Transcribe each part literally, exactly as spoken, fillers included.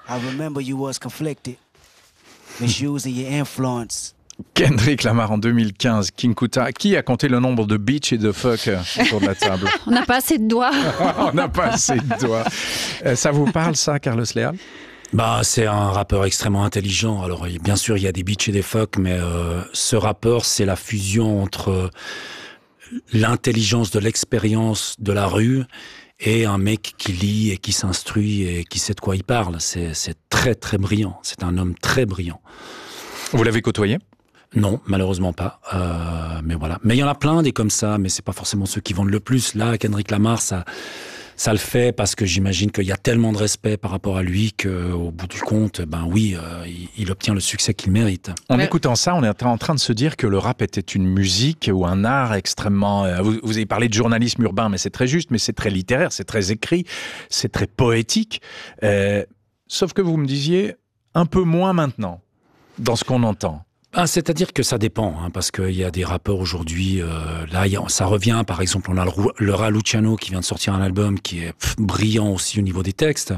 I remember you was conflicted, misusing your influence. Kendrick Lamar en deux mille quinze, King Kuta. Qui a compté le nombre de bitch et de fuck autour de la table? On n'a pas assez de doigts. On n'a pas assez de doigts. Euh, ça vous parle, ça, Carlos Leal? Bah, c'est un rappeur extrêmement intelligent. Alors, bien sûr, il y a des bitch et des fuck, mais euh, ce rappeur, c'est la fusion entre l'intelligence de l'expérience de la rue et un mec qui lit et qui s'instruit et qui sait de quoi il parle. C'est, c'est très, très brillant. C'est un homme très brillant. Vous l'avez côtoyé? Non, malheureusement pas. Euh, mais voilà. Mais il y en a plein des comme ça, mais c'est pas forcément ceux qui vendent le plus. Là, Kendrick Lamar, ça, ça le fait parce que j'imagine qu'il y a tellement de respect par rapport à lui qu'au bout du compte, ben oui, euh, il, il obtient le succès qu'il mérite. En Mais... écoutant ça, on est en train de se dire que le rap était une musique ou un art extrêmement... Euh, vous, vous avez parlé de journalisme urbain, mais c'est très juste, mais c'est très littéraire, c'est très écrit, c'est très poétique. Euh, sauf que vous me disiez un peu moins maintenant, dans ce qu'on entend. Ah, c'est-à-dire que ça dépend, hein, parce qu'il y a des rappeurs aujourd'hui, euh, là, y a, ça revient, par exemple, on a le, le Ra Luciano qui vient de sortir un album qui est pff, brillant aussi au niveau des textes.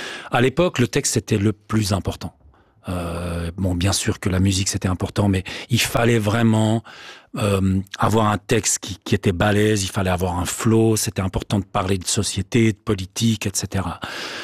À l'époque, le texte, c'était le plus important. Euh, bon, bien sûr que la musique, c'était important, mais il fallait vraiment euh, avoir un texte qui, qui était balèze, il fallait avoir un flow, c'était important de parler de société, de politique, et cetera.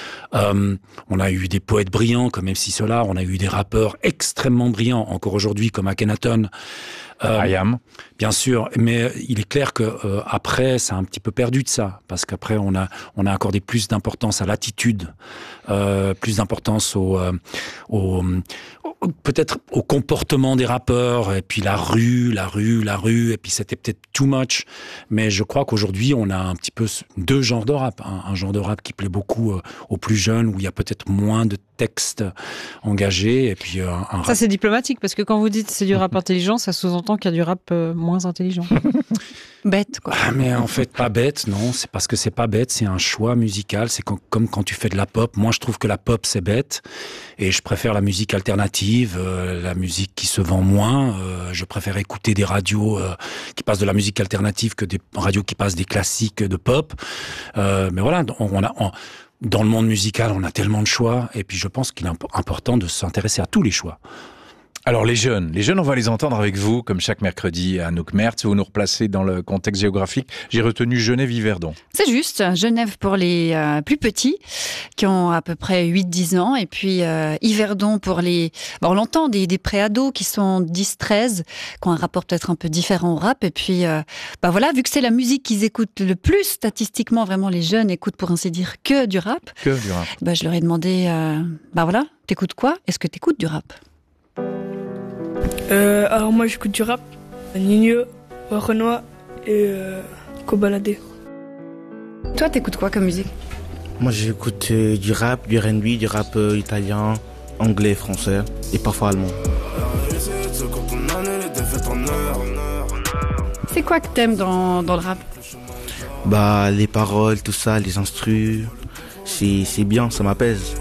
Euh, on a eu des poètes brillants comme M C Solar, on a eu des rappeurs extrêmement brillants, encore aujourd'hui, comme Akhenaton. Euh, I am. Bien sûr, mais il est clair que euh, après, c'est un petit peu perdu de ça, parce qu'après, on a on a accordé plus d'importance à l'attitude, euh, plus d'importance au, euh, au, au peut-être au comportement des rappeurs, et puis la rue, la rue, la rue, et puis c'était peut-être too much. Mais je crois qu'aujourd'hui, on a un petit peu deux genres de rap, un, un genre de rap qui plaît beaucoup euh, aux plus jeunes, où il y a peut-être moins de textes engagés, et puis euh, un rap... Ça, c'est diplomatique, parce que quand vous dites c'est du rap intelligent, ça sous-entend qu'il y a du rap euh, moins intelligent. Bête, quoi. Ah, mais en fait, pas bête, non. C'est parce que c'est pas bête, c'est un choix musical. C'est quand, comme quand tu fais de la pop. Moi, je trouve que la pop, c'est bête. Et je préfère la musique alternative, euh, la musique qui se vend moins. Euh, je préfère écouter des radios euh, qui passent de la musique alternative que des radios qui passent des classiques de pop. Euh, mais voilà, on, on a... On, dans le monde musical, on a tellement de choix. Et puis, je pense qu'il est important de s'intéresser à tous les choix. Alors les jeunes, les jeunes, on va les entendre avec vous, comme chaque mercredi à Anouk Mertz. Vous nous replacez dans le contexte géographique. J'ai retenu Genève-Yverdon. C'est juste, Genève pour les euh, plus petits, qui ont à peu près huit dix ans, et puis euh, Yverdon pour les... Bon, on l'entend, des, des pré-ados qui sont dix treize, qui ont un rapport peut-être un peu différent au rap, et puis euh, bah voilà, vu que c'est la musique qu'ils écoutent le plus, statistiquement, vraiment les jeunes écoutent pour ainsi dire que du rap. Que du rap. Bah, je leur ai demandé, euh, bah voilà, t'écoutes quoi? Est-ce que t'écoutes du rap? Euh, alors moi j'écoute du rap, Nino, Renoir et euh, Kobalade. Toi t'écoutes quoi comme musique? Moi j'écoute euh, du rap, du R and B, du rap euh, italien, anglais, français et parfois allemand. C'est quoi que t'aimes dans, dans le rap? Bah les paroles, tout ça, les instrus, c'est, c'est bien, ça m'apaise.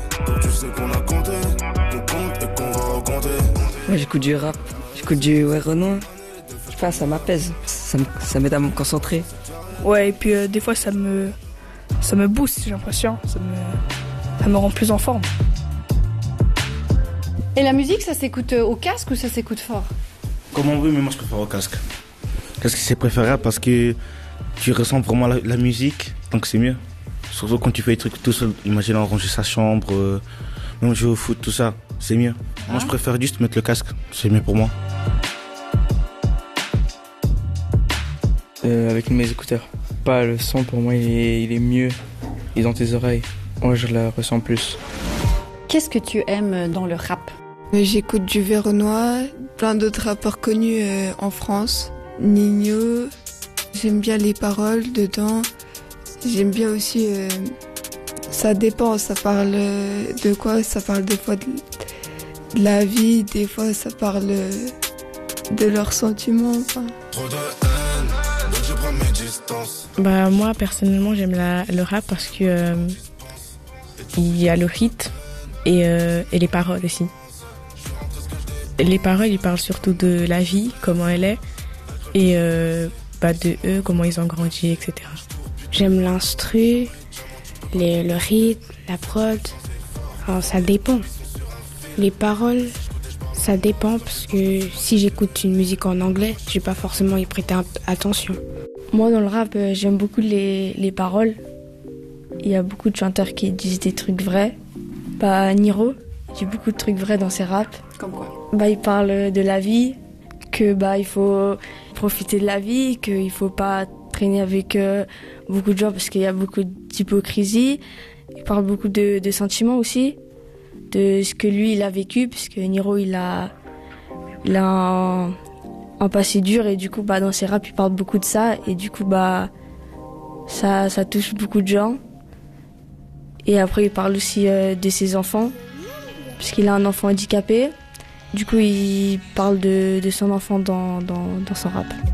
Moi j'écoute du rap, j'écoute du ouais, Renoir. Je sais pas, ça m'apaise, ça, me, ça m'aide à me concentrer. Ouais, et puis euh, des fois ça me, ça me booste, j'ai l'impression, ça me, ça me rend plus en forme. Et la musique, ça s'écoute au casque ou ça s'écoute fort? Comme on veut, mais moi je préfère au casque. Parce que c'est préférable parce que tu ressens vraiment la, la musique, donc c'est mieux. Surtout quand tu fais des trucs tout seul, imagine ranger sa chambre, euh, même jouer au foot, tout ça, c'est mieux. Ah. Moi je préfère juste mettre le casque, c'est mieux pour moi. Euh, avec mes écouteurs. Pas le son, pour moi il est, il est mieux, il est dans tes oreilles. Moi je la ressens plus. Qu'est-ce que tu aimes dans le rap? J'écoute du Renoir, plein d'autres rappeurs connus euh, en France. Nino, j'aime bien les paroles dedans. J'aime bien aussi, euh, ça dépend, ça parle de quoi? Ça parle des fois de, de la vie, des fois ça parle de leurs sentiments. Enfin. Bah moi personnellement j'aime la, le rap parce que euh, il y a le rythme et, euh, et les paroles aussi. Les paroles ils parlent surtout de la vie, comment elle est et euh, bah, de eux, comment ils ont grandi, et cetera. J'aime l'instru, les, le rythme, la prod. Alors, ça dépend. Les paroles, ça dépend parce que si j'écoute une musique en anglais, je vais pas forcément y prêter attention. Moi, dans le rap, j'aime beaucoup les, les paroles. Il y a beaucoup de chanteurs qui disent des trucs vrais. Bah, Niro, il dit beaucoup de trucs vrais dans ses raps. Comme quoi? Bah, il parle de la vie, que bah, il faut profiter de la vie, qu'il faut pas traîner avec euh, beaucoup de gens parce qu'il y a beaucoup d'hypocrisie. Il parle beaucoup de, de sentiments aussi, de ce que lui il a vécu, puisque Niro il a, il a un, un passé dur et du coup bah, dans ses raps il parle beaucoup de ça et du coup bah, ça, ça touche beaucoup de gens. Et après il parle aussi euh, de ses enfants, puisqu'il a un enfant handicapé. Du coup il parle de, de son enfant dans, dans, dans son rap.